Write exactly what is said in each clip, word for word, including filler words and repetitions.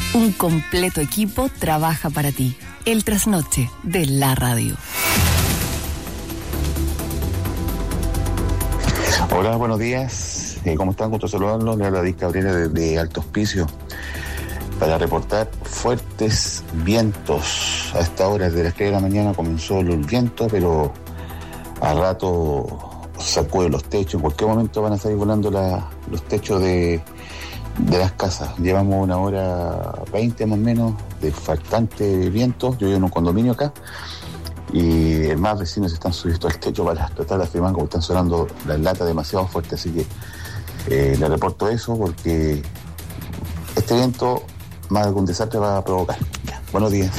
Un completo equipo trabaja para ti. El trasnoche de la radio. Hola, buenos días. Eh, ¿Cómo están? Gusto saludarlos. Le habla David Cabrera desde Alto Hospicio para reportar fuertes vientos. A esta hora, desde las tres de la mañana, comenzó el viento, pero a rato sacude los techos. En cualquier momento van a estar volando la, los techos de, de las casas. Llevamos una hora veinte más o menos de faltante viento. Yo vivo en un condominio acá y más vecinos están subiendo al techo para tratar de afirmar como están sonando las latas demasiado fuertes. Así que eh, le reporto eso porque este viento más algún desastre va a provocar. Ya. Buenos días.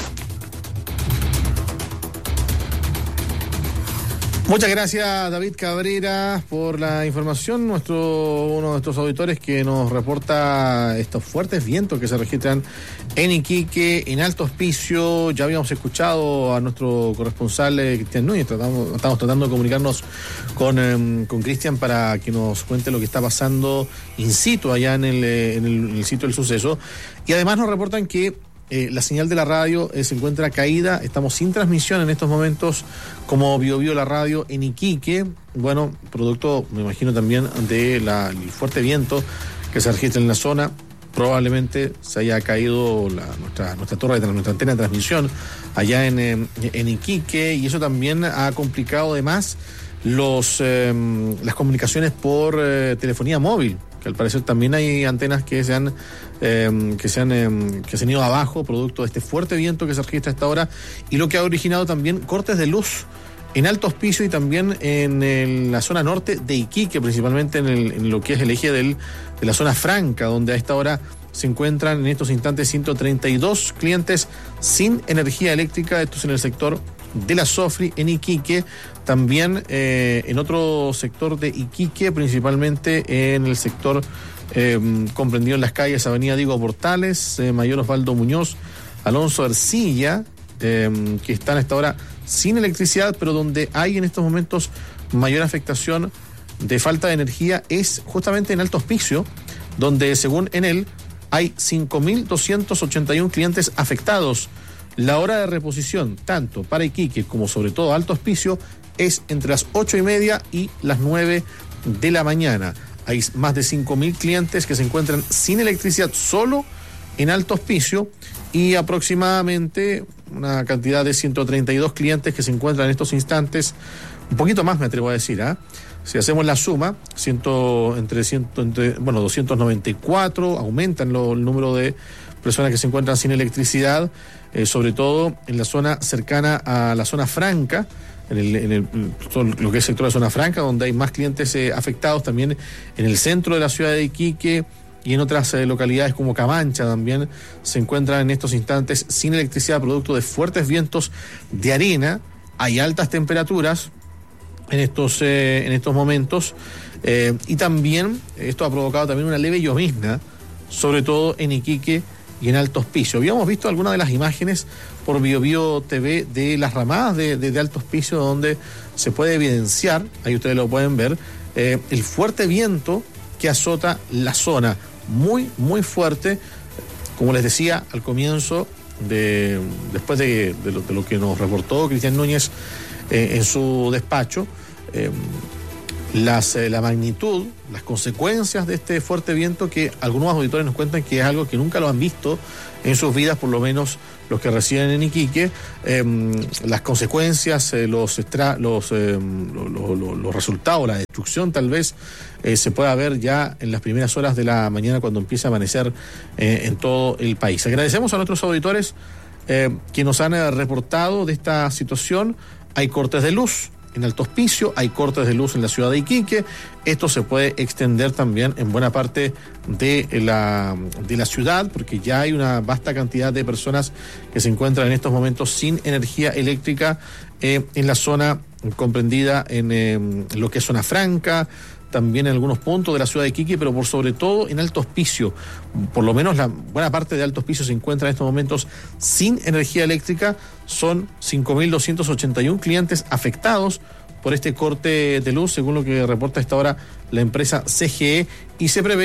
Muchas gracias, David Cabrera, por la información. Nuestro uno de nuestros auditores que nos reporta estos fuertes vientos que se registran en Iquique, en Alto Hospicio. Ya habíamos escuchado a nuestro corresponsal eh, Cristian Núñez. Tratamos, estamos tratando de comunicarnos con, eh, con Cristian para que nos cuente lo que está pasando in situ allá en el, en el, en el sitio del suceso. Y además nos reportan que Eh, la señal de la radio eh, se encuentra caída, estamos sin transmisión en estos momentos como Bio Bio la radio en Iquique, bueno, producto, me imagino también de la, el fuerte viento que se registra en la zona, probablemente se haya caído la, nuestra, nuestra torre, de nuestra antena de transmisión allá en, en, en Iquique, y eso también ha complicado además los, eh, las comunicaciones por eh, telefonía móvil, que al parecer también hay antenas que se han eh, que se han eh, que se han ido abajo producto de este fuerte viento que se registra a esta hora, y lo que ha originado también cortes de luz en Alto Hospicio y también en el, la zona norte de Iquique, principalmente en, el, en lo que es el eje del, de la zona franca, donde a esta hora se encuentran en estos instantes ciento treinta y dos clientes sin energía eléctrica. Esto es en el sector de la Sofri en Iquique, también eh, en otro sector de Iquique, principalmente en el sector eh, comprendido en las calles Avenida Diego Portales, eh, Mayor Osvaldo Muñoz, Alonso Ercilla, eh, que están a esta hora sin electricidad, pero donde hay en estos momentos mayor afectación de falta de energía es justamente en Alto Hospicio, donde según Enel hay cinco mil doscientos ochenta y uno clientes afectados. La hora de reposición, tanto para Iquique como sobre todo Alto Hospicio, es entre las ocho y media y las nueve de la mañana. Hay más de cinco mil clientes que se encuentran sin electricidad solo en Alto Hospicio y aproximadamente una cantidad de ciento treinta y dos clientes que se encuentran en estos instantes, un poquito más me atrevo a decir, ¿ah? ¿eh? Si hacemos la suma, ciento, entre, ciento, entre bueno, doscientos noventa y cuatro, aumentan lo, el número de personas que se encuentran sin electricidad, eh, sobre todo en la zona cercana a la zona franca, en, el, en el, lo que es el sector de zona franca, donde hay más clientes eh, afectados, también en el centro de la ciudad de Iquique y en otras eh, localidades como Camancha también se encuentran en estos instantes sin electricidad producto de fuertes vientos de arena. Hay altas temperaturas en estos, eh, en estos momentos eh, y también esto ha provocado también una leve llovizna, sobre todo en Iquique y en Alto Hospicio. Habíamos visto algunas de las imágenes por Bio Bio T V de las ramadas de, de, de Alto Hospicio, donde se puede evidenciar, ahí ustedes lo pueden ver, eh, el fuerte viento que azota la zona, muy, muy fuerte, como les decía al comienzo, de, después de, de, lo, de lo que nos reportó Cristian Núñez eh, en su despacho, eh, las, eh, la magnitud, las consecuencias de este fuerte viento, que algunos auditores nos cuentan que es algo que nunca lo han visto en sus vidas, por lo menos los que residen en Iquique, eh, las consecuencias, eh, los, extra, los, eh, lo, lo, lo, los resultados, la destrucción tal vez eh, se pueda ver ya en las primeras horas de la mañana cuando empiece a amanecer eh, en todo el país. Agradecemos a nuestros auditores eh, que nos han eh, reportado de esta situación. Hay cortes de luz en Alto Hospicio, hay cortes de luz en la ciudad de Iquique. Esto se puede extender también en buena parte de la, de la ciudad, porque ya hay una vasta cantidad de personas que se encuentran en estos momentos sin energía eléctrica eh, en la zona comprendida en eh, lo que es zona franca, también en algunos puntos de la ciudad de Iquique, pero por sobre todo en Alto Hospicio. Por lo menos la buena parte de Alto Hospicio se encuentra en estos momentos sin energía eléctrica. Son cinco mil doscientos ochenta y uno clientes afectados por este corte de luz, según lo que reporta a esta hora la empresa C G E, y se prevé que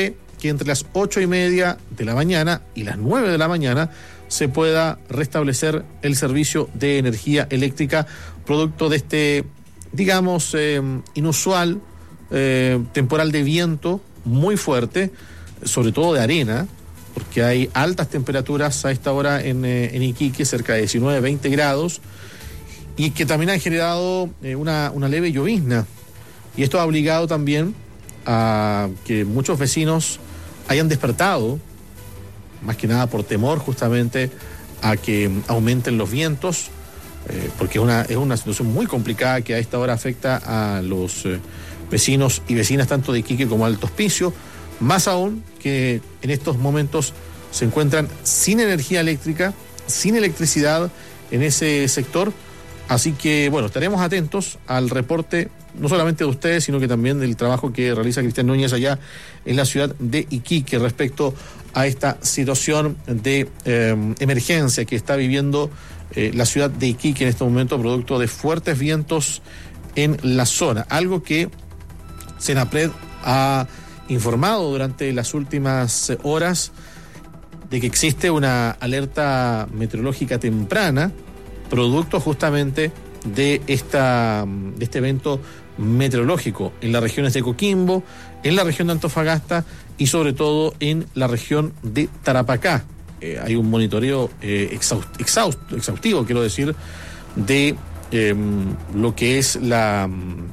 que entre las ocho y media de la mañana y las nueve de la mañana se pueda restablecer el servicio de energía eléctrica, producto de este, digamos, eh, inusual eh, temporal de viento muy fuerte, sobre todo de arena, porque hay altas temperaturas a esta hora en, eh, en Iquique, cerca de diecinueve, veinte grados, y que también han generado eh, una, una leve llovizna. Y esto ha obligado también a que muchos vecinos hayan despertado, más que nada por temor justamente a que aumenten los vientos, eh, porque es una, es una situación muy complicada que a esta hora afecta a los eh, vecinos y vecinas tanto de Iquique como Alto Hospicio, más aún que en estos momentos se encuentran sin energía eléctrica, sin electricidad en ese sector. Así que, bueno, estaremos atentos al reporte, no solamente de ustedes, sino que también del trabajo que realiza Cristian Núñez allá en la ciudad de Iquique respecto a esta situación de eh, emergencia que está viviendo eh, la ciudad de Iquique en este momento, producto de fuertes vientos en la zona. Algo que Senapred ha informado durante las últimas horas de que existe una alerta meteorológica temprana, producto justamente de, esta, de este evento meteorológico en las regiones de Coquimbo, en la región de Antofagasta y sobre todo en la región de Tarapacá. Eh, hay un monitoreo eh, exhaust, exhaust, exhaustivo, quiero decir, de eh, lo que es la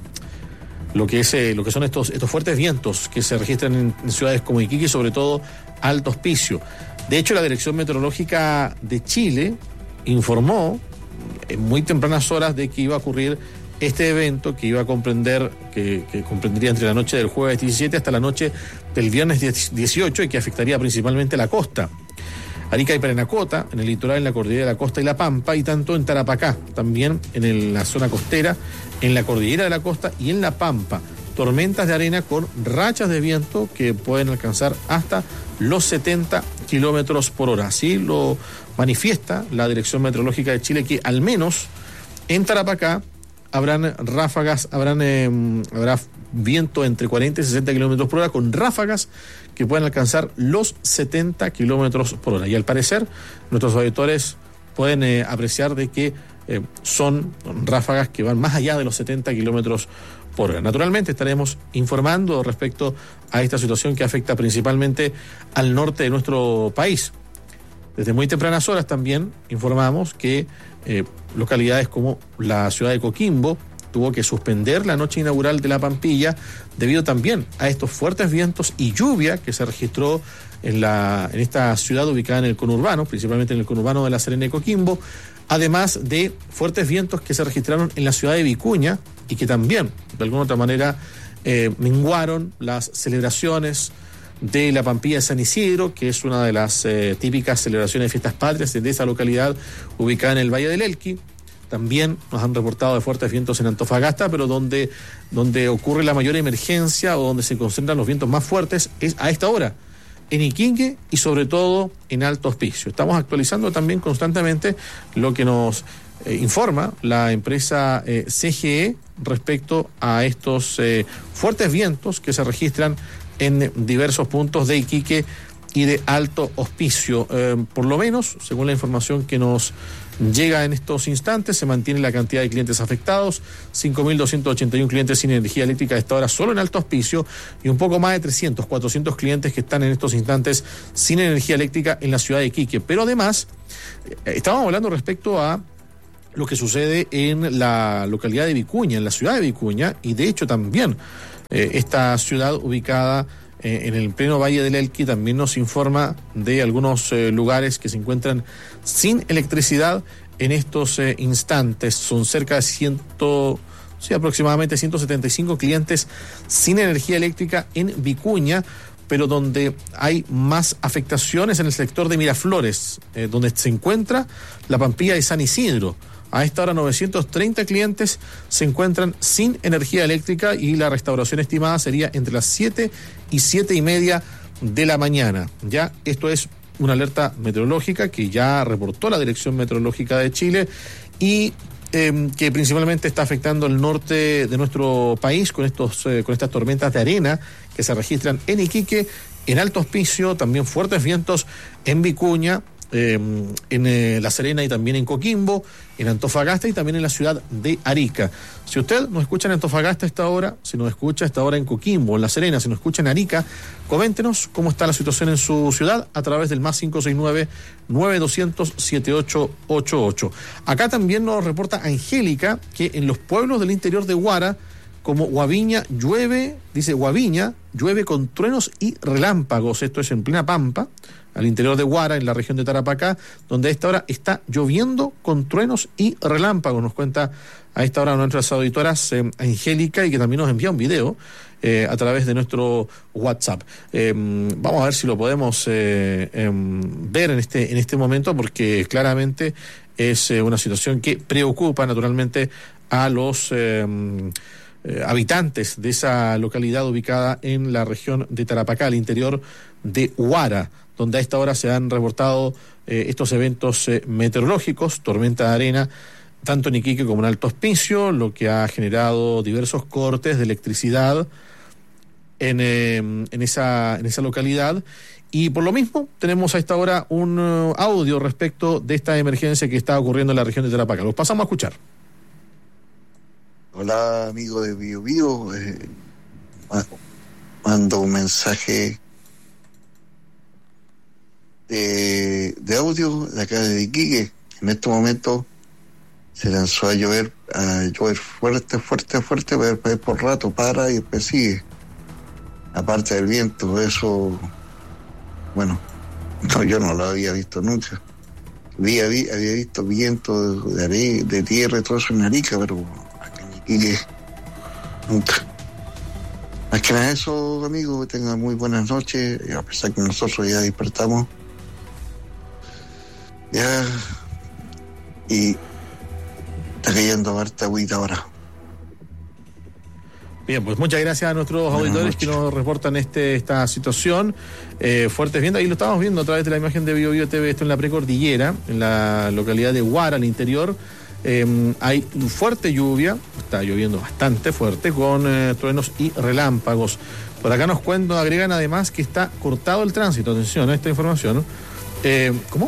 lo que es eh, lo que son estos estos fuertes vientos que se registran en, en ciudades como Iquique y sobre todo Alto Hospicio. De hecho, la Dirección Meteorológica de Chile informó en muy tempranas horas de que iba a ocurrir este evento, que iba a comprender, que, que comprendería entre la noche del jueves diecisiete hasta la noche del viernes dieciocho y que afectaría principalmente la costa. Arica y Parinacota, en el litoral, en la cordillera de la Costa y la Pampa, y tanto en Tarapacá, también en el, la zona costera, en la cordillera de la Costa y en la Pampa. Tormentas de arena con rachas de viento que pueden alcanzar hasta los setenta kilómetros por hora. Así lo manifiesta la Dirección Meteorológica de Chile, que al menos en Tarapacá habrán ráfagas, habrán eh, habrá viento entre cuarenta y sesenta kilómetros por hora, con ráfagas que pueden alcanzar los setenta kilómetros por hora. Y al parecer, nuestros auditores pueden eh, apreciar de que eh, son ráfagas que van más allá de los setenta kilómetros por hora. Naturalmente estaremos informando respecto a esta situación que afecta principalmente al norte de nuestro país. Desde muy tempranas horas también informamos que eh, localidades como la ciudad de Coquimbo tuvo que suspender la noche inaugural de la Pampilla debido también a estos fuertes vientos y lluvia que se registró en, la, en esta ciudad ubicada en el conurbano, principalmente en el conurbano de La Serena y Coquimbo, además de fuertes vientos que se registraron en la ciudad de Vicuña y que también, de alguna otra manera, eh, menguaron las celebraciones de la Pampilla de San Isidro, que es una de las eh, típicas celebraciones de fiestas patrias de esa localidad ubicada en el Valle del Elqui. También nos han reportado de fuertes vientos en Antofagasta, pero donde, donde ocurre la mayor emergencia o donde se concentran los vientos más fuertes es a esta hora, en Iquique y sobre todo en Alto Hospicio. Estamos actualizando también constantemente lo que nos eh, informa la empresa eh, C G E respecto a estos eh, fuertes vientos que se registran en diversos puntos de Iquique y de Alto Hospicio. Eh, por lo menos, según la información que nos llega en estos instantes, se mantiene la cantidad de clientes afectados, cinco mil doscientos ochenta y uno clientes sin energía eléctrica a esta hora solo en Alto Hospicio y un poco más de trescientos, cuatrocientos clientes que están en estos instantes sin energía eléctrica en la ciudad de Iquique. Pero además, eh, estábamos hablando respecto a lo que sucede en la localidad de Vicuña, en la ciudad de Vicuña, y de hecho también eh, esta ciudad ubicada Eh, en el pleno Valle del Elqui también nos informa de algunos eh, lugares que se encuentran sin electricidad en estos eh, instantes. Son cerca de ciento, sí, aproximadamente ciento setenta y cinco clientes sin energía eléctrica en Vicuña, pero donde hay más afectaciones en el sector de Miraflores, eh, donde se encuentra la Pampilla de San Isidro. A esta hora novecientos treinta clientes se encuentran sin energía eléctrica y la restauración estimada sería entre las siete y siete y media de la mañana. Ya esto es una alerta meteorológica que ya reportó la Dirección Meteorológica de Chile y eh, que principalmente está afectando el norte de nuestro país con estos eh, con estas tormentas de arena que se registran en Iquique en Alto Hospicio, también fuertes vientos en Vicuña, eh, en eh, La Serena y también en Coquimbo, en Antofagasta y también en la ciudad de Arica. Si usted nos escucha en Antofagasta a esta hora, si nos escucha a esta hora en Coquimbo, en La Serena, si nos escucha en Arica, coméntenos cómo está la situación en su ciudad a través del más cinco seis nueve, nueve dos cero cero, siete ocho ocho ocho. Acá también nos reporta Angélica que en los pueblos del interior de Huara, como Guaviña, llueve, dice Guaviña, llueve con truenos y relámpagos. Esto es en plena Pampa, al interior de Huara, en la región de Tarapacá, donde a esta hora está lloviendo con truenos y relámpagos. Nos cuenta a esta hora nuestras auditoras eh, Angélica, y que también nos envía un video eh, a través de nuestro WhatsApp. Eh, vamos a ver si lo podemos eh, eh, ver en este, en este momento, porque claramente es eh, una situación que preocupa naturalmente a los Eh, Eh, habitantes de esa localidad ubicada en la región de Tarapacá, al interior de Huara, donde a esta hora se han reportado eh, estos eventos eh, meteorológicos, tormenta de arena, tanto en Iquique como en Alto Hospicio, lo que ha generado diversos cortes de electricidad en, eh, en, esa, en esa localidad. Y por lo mismo tenemos a esta hora un uh, audio respecto de esta emergencia que está ocurriendo en la región de Tarapacá. Los pasamos a escuchar. Hola, amigo de Bio Bio, eh, mando un mensaje de, de audio de acá de Iquique. En este momento se lanzó a llover, a llover fuerte, fuerte, fuerte, pero después por rato para y después sigue. Aparte del viento, eso, bueno, no, yo no lo había visto nunca. Había, había visto viento de, de, de tierra y todo eso en Arica, pero y que nunca. Más que nada eso, amigos, que tengan muy buenas noches, a pesar que nosotros ya despertamos ya y está cayendo harta agüita ahora. Bien, pues muchas gracias a nuestros Buenas auditores noches. Que nos reportan este esta situación. Eh, fuertes vientos, ahí lo estamos viendo a través de la imagen de Bio Bio T V, esto en la precordillera, en la localidad de Huara, al interior. Eh, hay fuerte lluvia, está lloviendo bastante fuerte, con eh, truenos y relámpagos. Por acá nos cuentan, agregan además que está cortado el tránsito. Atención a esta información. Eh, ¿Cómo?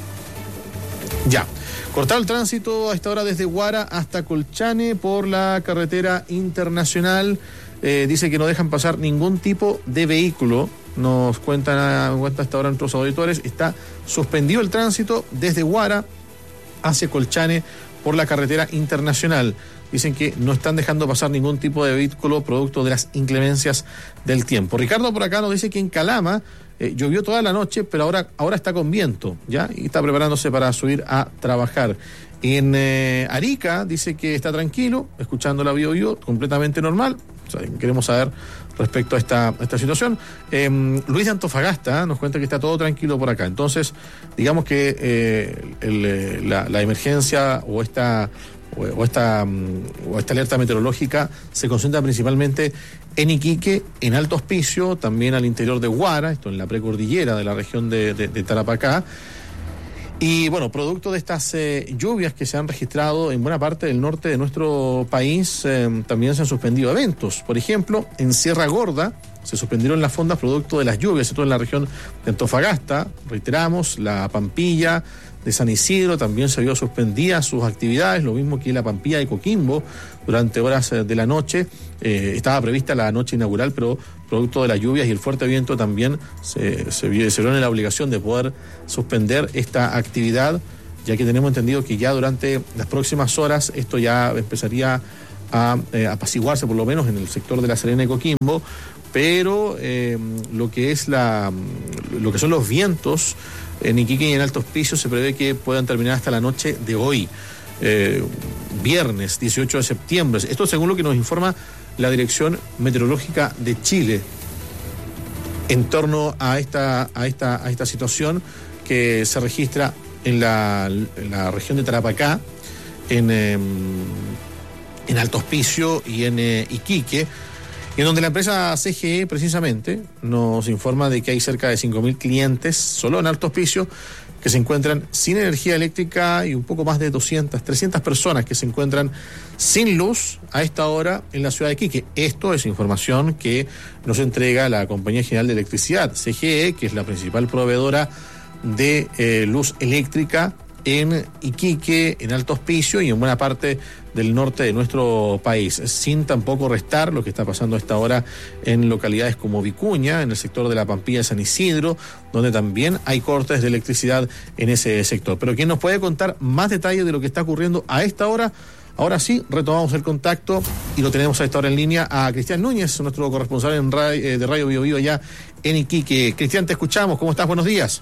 Ya. Cortado el tránsito a esta hora desde Huara hasta Colchane por la carretera internacional. Eh, dice que no dejan pasar ningún tipo de vehículo. Nos cuentan, cuentan hasta ahora nuestros auditores. Está suspendido el tránsito desde Huara hacia Colchane por la carretera internacional. Dicen que no están dejando pasar ningún tipo de vehículo producto de las inclemencias del tiempo. Ricardo por acá nos dice que en Calama eh, llovió toda la noche, pero ahora, ahora está con viento, ¿ya? Y está preparándose para subir a trabajar. En eh, Arica dice que está tranquilo, escuchando la Bio Bio, completamente normal. O sea, queremos saber respecto a esta, a esta situación. Eh, Luis de Antofagasta nos cuenta que está todo tranquilo por acá. Entonces, digamos que eh, el, la, la emergencia o esta, o, o, esta, o esta alerta meteorológica se concentra principalmente en Iquique, en Alto Hospicio, también al interior de Huara, esto en la precordillera de la región de, de, de Tarapacá. Y bueno, producto de estas eh, lluvias que se han registrado en buena parte del norte de nuestro país, eh, también se han suspendido eventos. Por ejemplo, en Sierra Gorda se suspendieron las fondas producto de las lluvias, esto en la región de Antofagasta. Reiteramos, la Pampilla de San Isidro también se vio suspendida sus actividades, lo mismo que la Pampilla de Coquimbo durante horas de la noche. Eh, estaba prevista la noche inaugural, pero producto de las lluvias y el fuerte viento también se, se, vio, se vio en la obligación de poder suspender esta actividad, ya que tenemos entendido que ya durante las próximas horas esto ya empezaría a eh, apaciguarse, por lo menos en el sector de La Serena y Coquimbo, pero eh, lo que es la lo que son los vientos en Iquique y en Alto Hospicio se prevé que puedan terminar hasta la noche de hoy, eh, viernes dieciocho de septiembre. Esto según lo que nos informa la Dirección Meteorológica de Chile en torno a esta a esta a esta situación que se registra en la, en la región de Tarapacá, en eh, en Alto Hospicio y en eh, Iquique, en donde la empresa C G E precisamente nos informa de que hay cerca de cinco mil clientes solo en Alto Hospicio que se encuentran sin energía eléctrica y un poco más de doscientas, trescientas personas que se encuentran sin luz a esta hora en la ciudad de Iquique. Esto es información que nos entrega la Compañía General de Electricidad, C G E, que es la principal proveedora de eh, luz eléctrica en Iquique, en Alto Hospicio y en buena parte del norte de nuestro país, sin tampoco restar lo que está pasando a esta hora en localidades como Vicuña, en el sector de la Pampilla de San Isidro, donde también hay cortes de electricidad en ese sector. Pero ¿quién nos puede contar más detalles de lo que está ocurriendo a esta hora? Ahora sí, retomamos el contacto y lo tenemos a esta hora en línea a Cristian Núñez, nuestro corresponsal en radio, eh, de Radio Bio Bio allá en Iquique. Cristian, te escuchamos. ¿Cómo estás? Buenos días.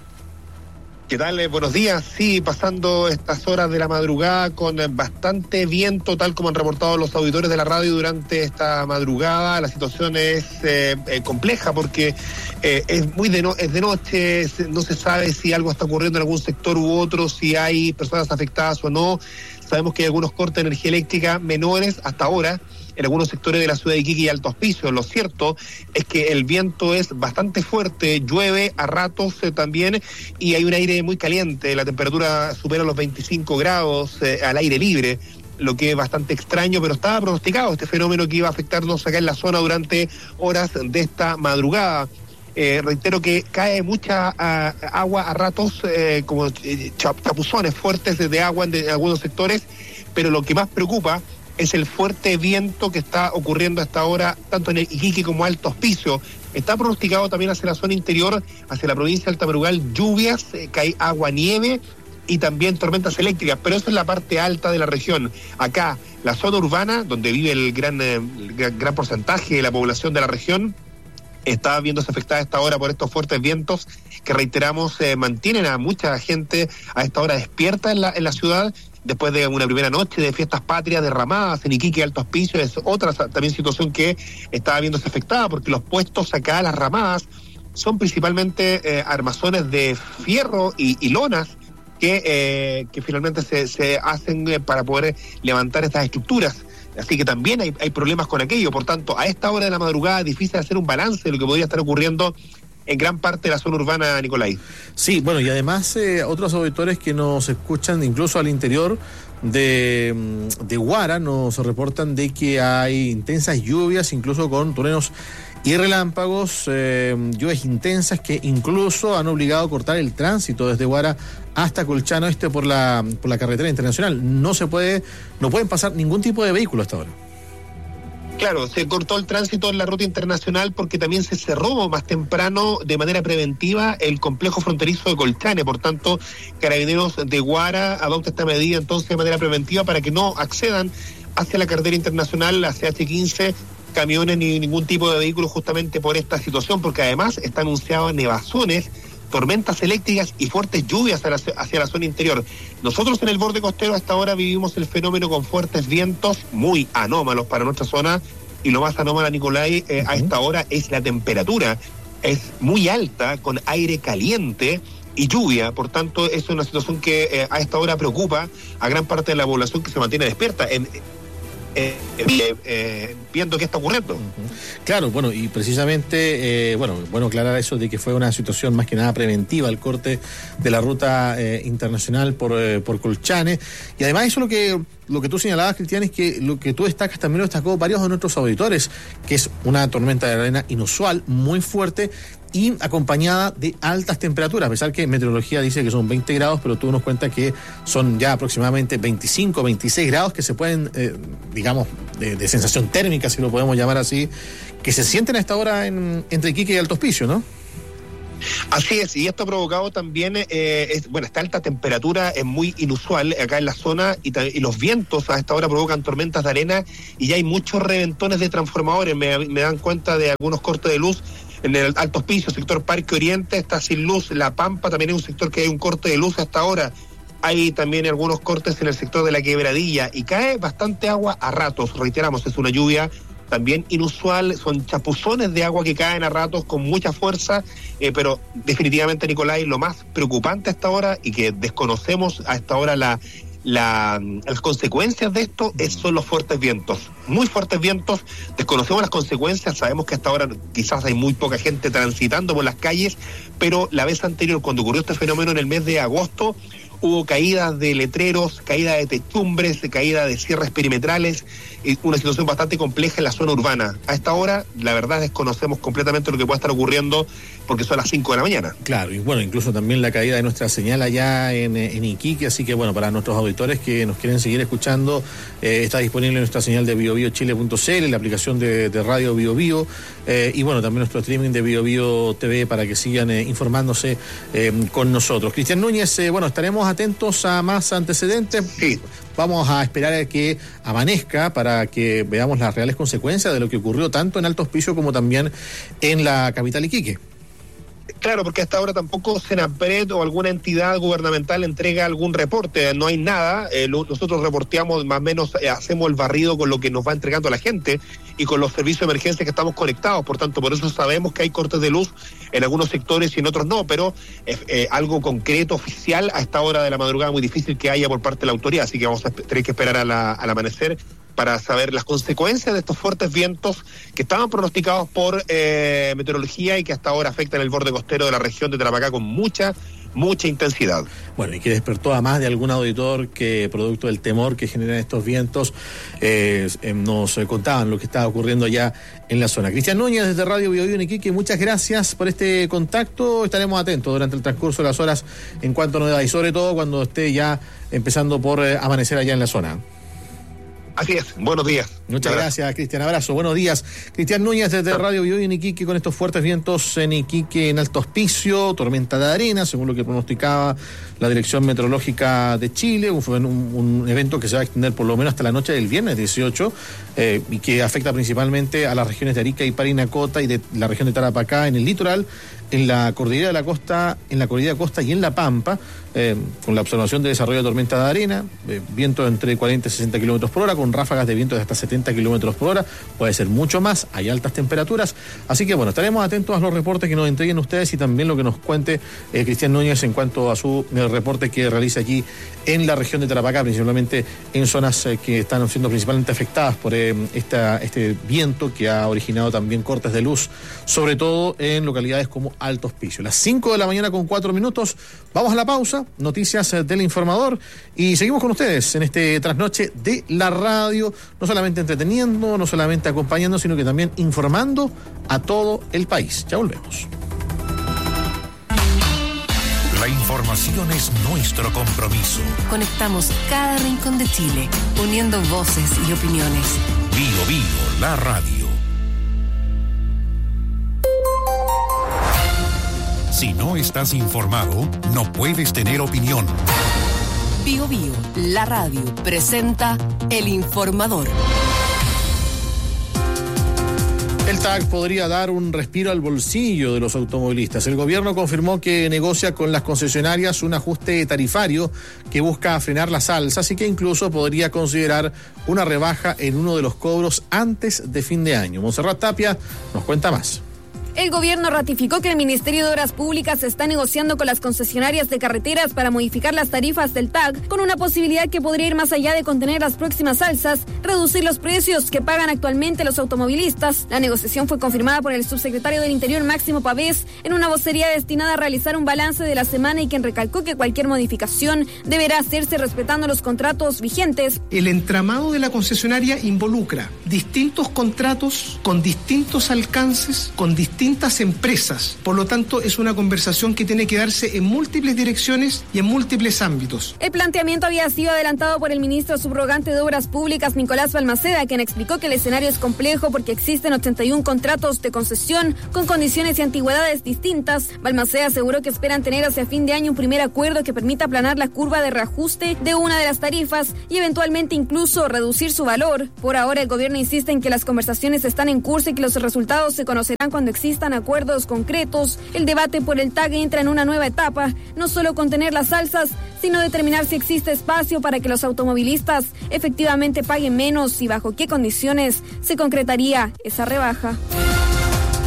¿Qué tal? Eh, buenos días. Sí, pasando estas horas de la madrugada con eh, bastante viento, tal como han reportado los auditores de la radio durante esta madrugada. La situación es eh, eh, compleja porque eh, es muy de, no, es de noche, no se sabe si algo está ocurriendo en algún sector u otro, si hay personas afectadas o no. Sabemos que hay algunos cortes de energía eléctrica menores hasta ahora en algunos sectores de la ciudad de Iquique y Alto Hospicio. Lo cierto es que el viento es bastante fuerte, llueve a ratos eh, también, y hay un aire muy caliente. La temperatura supera los veinticinco grados eh, al aire libre, lo que es bastante extraño, pero estaba pronosticado este fenómeno que iba a afectarnos acá en la zona durante horas de esta madrugada. Eh, reitero que cae mucha uh, agua a ratos, eh, como eh, chapuzones fuertes de agua en, de, en algunos sectores, pero lo que más preocupa es el fuerte viento que está ocurriendo hasta ahora, tanto en el Iquique como Alto Hospicio. Está pronosticado también hacia la zona interior, hacia la provincia de Altamerugal, lluvias, eh, cae agua, nieve y también tormentas eléctricas, pero eso es la parte alta de la región. Acá, la zona urbana, donde vive el gran, eh, el gran, gran porcentaje de la población de la región, está viéndose afectada a esta hora por estos fuertes vientos que, reiteramos, eh, mantienen a mucha gente a esta hora despierta en la, en la ciudad, después de una primera noche de fiestas patrias derramadas en Iquique y Alto Hospicio. Es otra también situación que estaba viéndose afectada, porque los puestos acá, las ramadas, son principalmente eh, armazones de fierro y, y lonas que, eh, que finalmente se, se hacen eh, para poder levantar estas estructuras. Así que también hay, hay problemas con aquello. Por tanto, a esta hora de la madrugada es difícil hacer un balance de lo que podría estar ocurriendo en gran parte de la zona urbana, Nicolai. Sí, bueno, y además eh, otros auditores que nos escuchan incluso al interior de, de Huara nos reportan de que hay intensas lluvias, incluso con truenos y relámpagos, eh, lluvias intensas que incluso han obligado a cortar el tránsito desde Huara hasta Colchano Este por la por la carretera internacional. No se puede, no pueden pasar ningún tipo de vehículo hasta ahora. Claro, se cortó el tránsito en la ruta internacional porque también se cerró más temprano de manera preventiva el complejo fronterizo de Colchane. Por tanto, Carabineros de Huara adopta esta medida entonces de manera preventiva para que no accedan hacia la carretera internacional, la C H quince, camiones ni ningún tipo de vehículo, justamente por esta situación, porque además está anunciado nevazones, tormentas eléctricas y fuertes lluvias hacia la, hacia la zona interior. Nosotros en el borde costero hasta ahora vivimos el fenómeno con fuertes vientos muy anómalos para nuestra zona, y lo más anómalo, Nicolai, eh, uh-huh. a esta hora es la temperatura. Es muy alta, con aire caliente y lluvia. Por tanto, es una situación que eh, a esta hora preocupa a gran parte de la población que se mantiene despierta en Eh, eh, eh, viendo qué está ocurriendo. Claro, bueno, y precisamente, eh, bueno, bueno aclarar eso de que fue una situación más que nada preventiva, el corte de la ruta eh, internacional por, eh, por Colchane, y además eso lo que lo que tú señalabas, Cristian, es que lo que tú destacas también lo destacó varios de nuestros auditores, que es una tormenta de arena inusual, muy fuerte y acompañada de altas temperaturas, a pesar que meteorología dice que son veinte grados, pero tú nos cuentas que son ya aproximadamente veinticinco, veintiséis grados que se pueden, eh, digamos, de, de sensación térmica, si lo podemos llamar así, que se sienten a esta hora en, entre Iquique y Alto Hospicio, ¿no? Así es, y esto ha provocado también, eh, es, bueno, esta alta temperatura es muy inusual acá en la zona, y, y los vientos a esta hora provocan tormentas de arena, y ya hay muchos reventones de transformadores. Me, me dan cuenta de algunos cortes de luz en el Alto Hospicio, sector Parque Oriente, está sin luz. La Pampa también es un sector que hay un corte de luz hasta ahora. Hay también algunos cortes en el sector de la Quebradilla, y cae bastante agua a ratos. Reiteramos, es una lluvia también inusual, son chapuzones de agua que caen a ratos con mucha fuerza, eh, pero definitivamente, Nicolai, lo más preocupante a esta hora, y que desconocemos a esta hora la, La, las consecuencias de esto es, son los fuertes vientos, muy fuertes vientos. Desconocemos las consecuencias, sabemos que hasta ahora quizás hay muy poca gente transitando por las calles, pero la vez anterior, cuando ocurrió este fenómeno en el mes de agosto, hubo caídas de letreros, caída de techumbres, caída de cierres perimetrales, una situación bastante compleja en la zona urbana. A esta hora, la verdad, desconocemos completamente lo que pueda estar ocurriendo, porque son las cinco de la mañana. Claro, y bueno, incluso también la caída de nuestra señal allá en, en Iquique, así que bueno, para nuestros auditores que nos quieren seguir escuchando, eh, está disponible nuestra señal de bio bio chile punto c l, la aplicación de, de Radio Bio Bio, eh, y bueno, también nuestro streaming de Bio Bio T V para que sigan eh, informándose eh, con nosotros. Cristian Núñez, eh, bueno, estaremos atentos a más antecedentes. Sí. Vamos a esperar a que amanezca para que veamos las reales consecuencias de lo que ocurrió tanto en Alto Hospicio como también en la capital Iquique. Claro, porque hasta ahora tampoco Senapred o alguna entidad gubernamental entrega algún reporte, no hay nada. Eh, lo, nosotros reporteamos, más o menos eh, hacemos el barrido con lo que nos va entregando la gente y con los servicios de emergencia que estamos conectados, por tanto, por eso sabemos que hay cortes de luz en algunos sectores y en otros no, pero eh, eh, algo concreto, oficial, a esta hora de la madrugada muy difícil que haya por parte de la autoridad, así que vamos a tener que esperar a la, al amanecer para saber las consecuencias de estos fuertes vientos que estaban pronosticados por eh, meteorología y que hasta ahora afectan el borde costero de la región de Tarapacá con mucha, mucha intensidad. Bueno, y que despertó a más de algún auditor que, producto del temor que generan estos vientos, eh, eh, nos eh, contaban lo que estaba ocurriendo allá en la zona. Cristian Núñez, desde Radio Bio Bio en Iquique, muchas gracias por este contacto. Estaremos atentos durante el transcurso de las horas en cuanto a novedades, y sobre todo cuando esté ya empezando por eh, amanecer allá en la zona. Así es, buenos días. Muchas gracias, Cristian. Abrazo, buenos días. Cristian Núñez desde Radio Bio Bio en Iquique con estos fuertes vientos en Iquique en Alto Hospicio, tormenta de arena, según lo que pronosticaba la Dirección Meteorológica de Chile, un, un, un evento que se va a extender por lo menos hasta la noche del viernes dieciocho eh, y que afecta principalmente a las regiones de Arica y Parinacota y de la región de Tarapacá en el litoral, en la cordillera de la costa, en la cordillera de costa y en La Pampa, eh, con la observación de desarrollo de tormenta de arena, eh, viento entre cuarenta y sesenta kilómetros por hora, con ráfagas de viento de hasta setenta kilómetros por hora, puede ser mucho más, hay altas temperaturas, así que bueno, estaremos atentos a los reportes que nos entreguen ustedes y también lo que nos cuente eh, Cristian Núñez en cuanto a su eh, reporte que realiza aquí en la región de Tarapacá, principalmente en zonas eh, que están siendo principalmente afectadas por eh, esta, este viento que ha originado también cortes de luz, sobre todo en localidades como Alto Hospicio. Las cinco de la mañana con cuatro minutos, vamos a la pausa, noticias del informador y seguimos con ustedes en este trasnoche de la radio, no solamente entreteniendo, no solamente acompañando, sino que también informando a todo el país. Ya volvemos. La información es nuestro compromiso. Conectamos cada rincón de Chile, uniendo voces y opiniones. Bio Bio, la radio. Si no estás informado, no puedes tener opinión. Bio Bio, la radio, presenta El Informador. El T A C podría dar un respiro al bolsillo de los automovilistas. El gobierno confirmó que negocia con las concesionarias un ajuste tarifario que busca frenar las alzas y que incluso podría considerar una rebaja en uno de los cobros antes de fin de año. Montserrat Tapia nos cuenta más. El gobierno ratificó que el Ministerio de Obras Públicas está negociando con las concesionarias de carreteras para modificar las tarifas del T A C, con una posibilidad que podría ir más allá de contener las próximas alzas, reducir los precios que pagan actualmente los automovilistas. La negociación fue confirmada por el subsecretario del Interior, Máximo Pavés, en una vocería destinada a realizar un balance de la semana y quien recalcó que cualquier modificación deberá hacerse respetando los contratos vigentes. El entramado de la concesionaria involucra distintos contratos con distintos alcances, con distintos distintas empresas. Por lo tanto, es una conversación que tiene que darse en múltiples direcciones y en múltiples ámbitos. El planteamiento había sido adelantado por el ministro subrogante de Obras Públicas, Nicolás Balmaceda, quien explicó que el escenario es complejo porque existen ochenta y uno contratos de concesión con condiciones y antigüedades distintas. Balmaceda aseguró que esperan tener hacia fin de año un primer acuerdo que permita aplanar la curva de reajuste de una de las tarifas y eventualmente incluso reducir su valor. Por ahora, el gobierno insiste en que las conversaciones están en curso y que los resultados se conocerán cuando existan acuerdos concretos. El debate por el T A C entra en una nueva etapa, no solo contener las alzas, sino determinar si existe espacio para que los automovilistas efectivamente paguen menos y bajo qué condiciones se concretaría esa rebaja.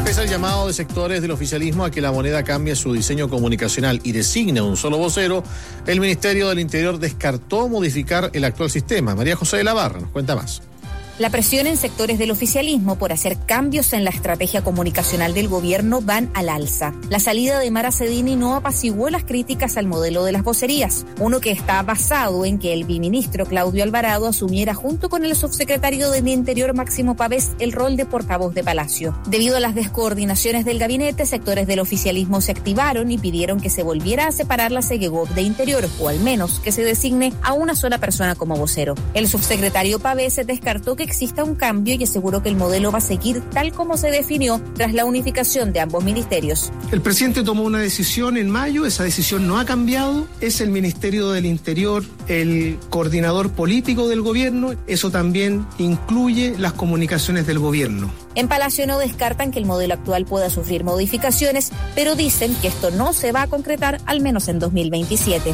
Pese al llamado de sectores del oficialismo a que la moneda cambie su diseño comunicacional y designe un solo vocero, el Ministerio del Interior descartó modificar el actual sistema. María José de la Barra nos cuenta más. La presión en sectores del oficialismo por hacer cambios en la estrategia comunicacional del gobierno van al alza. La salida de Mara Cedini no apaciguó las críticas al modelo de las vocerías, uno que está basado en que el biministro Claudio Alvarado asumiera junto con el subsecretario del Interior Máximo Pavés el rol de portavoz de Palacio. Debido a las descoordinaciones del gabinete, sectores del oficialismo se activaron y pidieron que se volviera a separar la Segegov de Interior, o al menos que se designe a una sola persona como vocero. El subsecretario Pavés descartó que exista un cambio y aseguró que el modelo va a seguir tal como se definió tras la unificación de ambos ministerios. El presidente tomó una decisión en mayo, esa decisión no ha cambiado, es el Ministerio del Interior el coordinador político del gobierno, eso también incluye las comunicaciones del gobierno. En Palacio no descartan que el modelo actual pueda sufrir modificaciones, pero dicen que esto no se va a concretar al menos en dos mil veintisiete.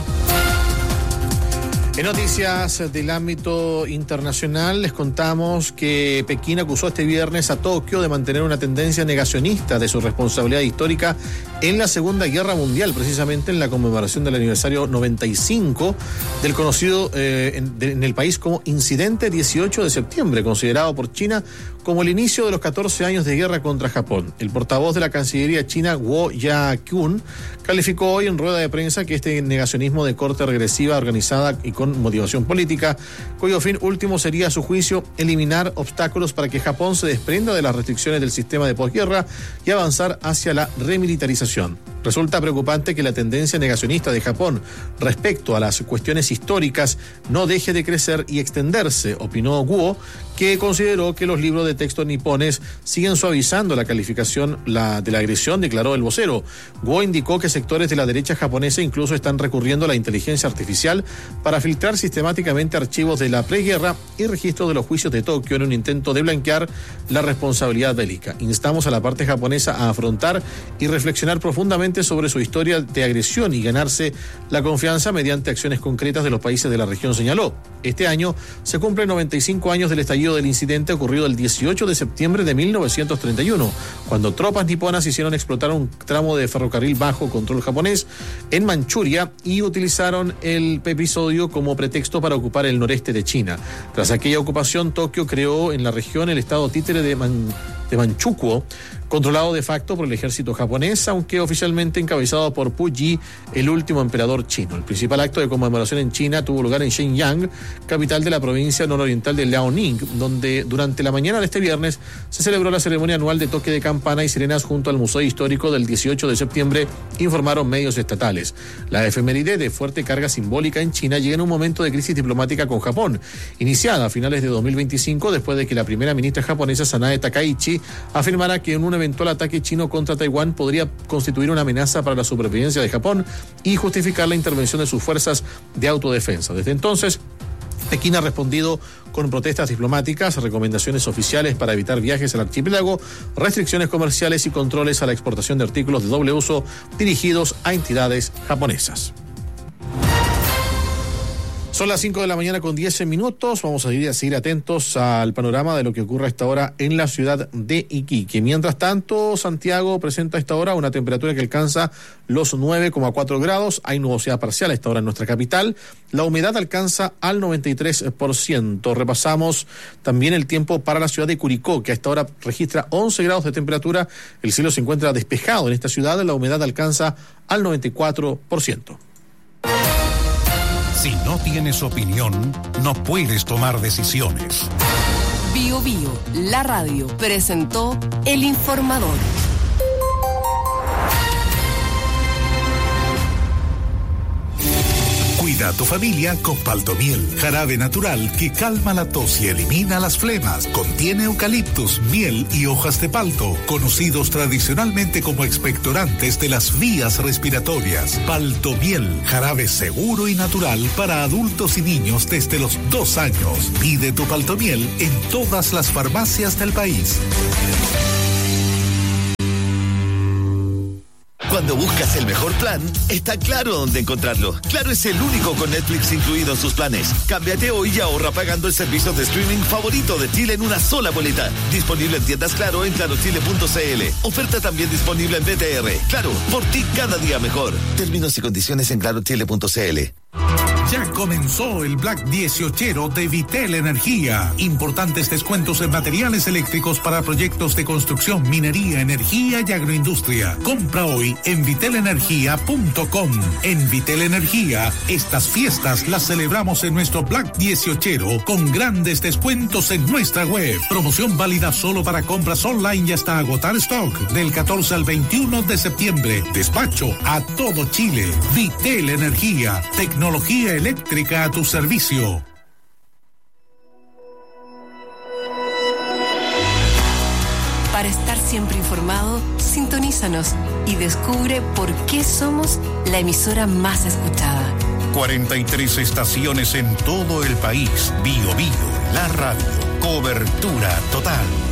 En noticias del ámbito internacional les contamos que Pekín acusó este viernes a Tokio de mantener una tendencia negacionista de su responsabilidad histórica en la Segunda Guerra Mundial, precisamente en la conmemoración del aniversario noventa y cinco del conocido eh, en, de, en el país como Incidente dieciocho de septiembre, considerado por China como el inicio de los catorce años de guerra contra Japón. El portavoz de la Cancillería china, Guo Ya-kun, calificó hoy en rueda de prensa que este negacionismo de corte regresiva, organizada y con motivación política, cuyo fin último sería, a su juicio, eliminar obstáculos para que Japón se desprenda de las restricciones del sistema de posguerra y avanzar hacia la remilitarización. Resulta preocupante que la tendencia negacionista de Japón respecto a las cuestiones históricas no deje de crecer y extenderse, opinó Guo, que consideró que los libros de texto nipones siguen suavizando la calificación la, de la agresión, declaró el vocero. Guo indicó que sectores de la derecha japonesa incluso están recurriendo a la inteligencia artificial para filtrar sistemáticamente archivos de la preguerra y registros de los juicios de Tokio en un intento de blanquear la responsabilidad bélica. Instamos a la parte japonesa a afrontar y reflexionar profundamente sobre su historia de agresión y ganarse la confianza mediante acciones concretas de los países de la región, señaló. Este año se cumplen noventa y cinco años del estallido del incidente ocurrido el dieciocho de septiembre de mil novecientos treinta y uno, cuando tropas niponas hicieron explotar un tramo de ferrocarril bajo control japonés en Manchuria y utilizaron el episodio como pretexto para ocupar el noreste de China. Tras aquella ocupación, Tokio creó en la región el estado títere de, Man, de Manchukuo, controlado de facto por el ejército japonés, aunque oficialmente encabezado por Puyi, el último emperador chino. El principal acto de conmemoración en China tuvo lugar en Shenyang, capital de la provincia nororiental de Liaoning, donde durante la mañana de este viernes se celebró la ceremonia anual de toque de campana y sirenas junto al Museo Histórico del dieciocho de septiembre, informaron medios estatales. La efeméride de fuerte carga simbólica en China llega en un momento de crisis diplomática con Japón, iniciada a finales de dos mil veinticinco después de que la primera ministra japonesa, Sanae Takaichi, afirmara que en un eventual ataque chino contra Taiwán podría constituir una amenaza para la supervivencia de Japón y justificar la intervención de sus fuerzas de autodefensa. Desde entonces, Pekín ha respondido con protestas diplomáticas, recomendaciones oficiales para evitar viajes al archipiélago, restricciones comerciales y controles a la exportación de artículos de doble uso dirigidos a entidades japonesas. Son las cinco de la mañana con diez minutos. Vamos a ir a seguir atentos al panorama de lo que ocurre a esta hora en la ciudad de Iquique. Mientras tanto, Santiago presenta a esta hora una temperatura que alcanza los nueve coma cuatro grados. Hay nubosidad parcial a esta hora en nuestra capital. La humedad alcanza al noventa y tres por ciento. Repasamos también el tiempo para la ciudad de Curicó, que a esta hora registra once grados de temperatura. El cielo se encuentra despejado en esta ciudad. La humedad alcanza al noventa y cuatro por ciento. Si no tienes opinión, no puedes tomar decisiones. Bio Bio, la radio, presentó El Informador. Cuida a tu familia con Paltomiel, jarabe natural que calma la tos y elimina las flemas. Contiene eucaliptus, miel y hojas de palto, conocidos tradicionalmente como expectorantes de las vías respiratorias. Paltomiel, jarabe seguro y natural para adultos y niños desde los dos años. Pide tu Paltomiel en todas las farmacias del país. Cuando buscas el mejor plan, está Claro dónde encontrarlo. Claro es el único con Netflix incluido en sus planes. Cámbiate hoy y ahorra pagando el servicio de streaming favorito de Chile en una sola boleta. Disponible en tiendas Claro en claro chile punto c l. Oferta también disponible en B T R. Claro, por ti cada día mejor. Términos y condiciones en claro chile punto c l. Ya comenzó el Black dieciochero de Vitel Energía. Importantes descuentos en materiales eléctricos para proyectos de construcción, minería, energía y agroindustria. Compra hoy en vitel energía punto com. En Vitel Energía, estas fiestas las celebramos en nuestro Black dieciochero con grandes descuentos en nuestra web. Promoción válida solo para compras online y hasta agotar stock del catorce al veintiuno de septiembre. Despacho a todo Chile. Vitel Energía. Tecnología eléctrica a tu servicio. Para estar siempre informado, sintonízanos y descubre por qué somos la emisora más escuchada. cuarenta y tres estaciones en todo el país. Bio Bio, la radio. Cobertura total.